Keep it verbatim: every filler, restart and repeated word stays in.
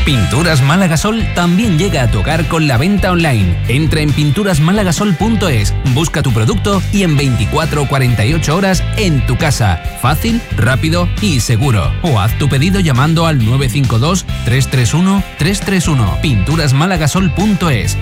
Pinturas Málagasol también llega a tu hogar con la venta online. Entra en pinturas málagasol punto es, busca tu producto y en veinticuatro o cuarenta y ocho horas en tu casa. Fácil, rápido y seguro. O haz tu pedido llamando al nueve cinco dos, tres tres uno, tres tres uno. pinturas málagasol punto es.